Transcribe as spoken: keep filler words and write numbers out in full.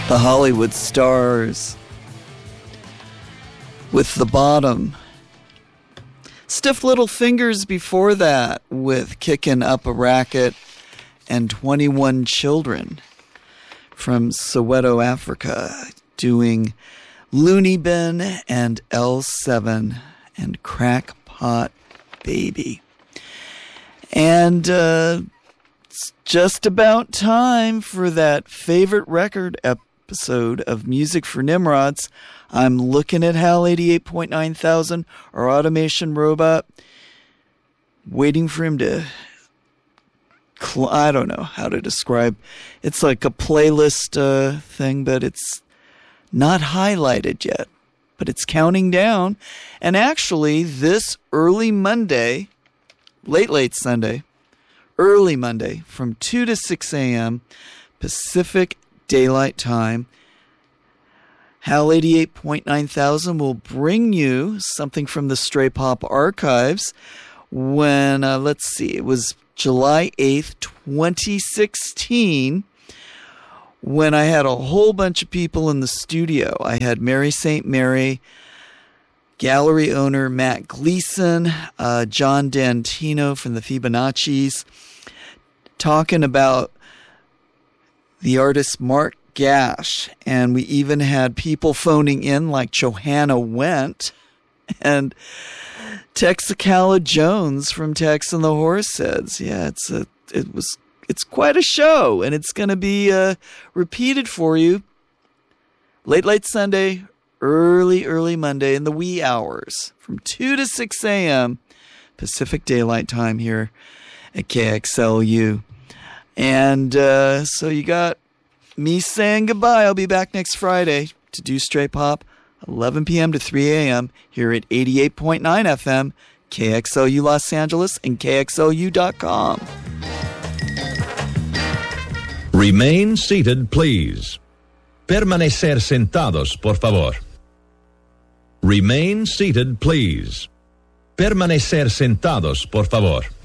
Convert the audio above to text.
The Hollywood Stars with The Bottom. Stiff Little Fingers before that with Kickin' Up a Racket, and twenty-one Children from Soweto, Africa, doing Looney Bin and L seven and Crackpot Baby. And uh, it's just about time for that favorite record episode of Music for Nimrods. I'm looking at HAL eighty-eight point nine thousand, our automation robot, waiting for him to, cl- I don't know how to describe. It's like a playlist uh, thing, but it's not highlighted yet. But it's counting down. And actually, this early Monday, late, late Sunday, early Monday, from two to six a.m. Pacific Daylight Time, HAL eighty-eight point nine thousand will bring you something from the Stray Pop Archives when, uh, let's see, it was July eighth, twenty sixteen, when I had a whole bunch of people in the studio. I had Mary Saint Mary, gallery owner Matt Gleason, uh, John Dantino from the Fibonacci's, talking about the artist Mark Gash, and we even had people phoning in like Johanna Went and Texacala Jones from Tex and the Horseheads. Yeah, it's a it was it's quite a show, and it's going to be uh, repeated for you late late Sunday, early early Monday in the wee hours from two to six a.m. Pacific Daylight Time here at K X L U. And uh, so you got me saying goodbye. I'll be back next Friday to do Stray Pop, eleven p.m. to three a.m. here at eighty-eight point nine F M, K X L U Los Angeles, and K X L U dot com. Remain seated, please. Permanecer sentados, por favor. Remain seated, please. Permanecer sentados, por favor.